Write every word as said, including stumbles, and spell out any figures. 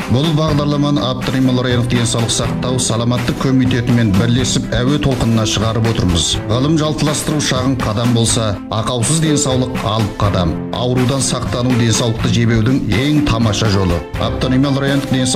Бұл бағдарламаны Абдырайымов райондық денсаулық сақтау саламаттық комитетімен бірлесіп әуе толқынына шығарып отырмыз. Ғылым жалтыластыру шағын қадам болса, ақаусыз денсаулық алып қадам. Аурудан сақтану денсаулықты жебеудің ең тамаша жолы. Абдырайымов райондық денсаулық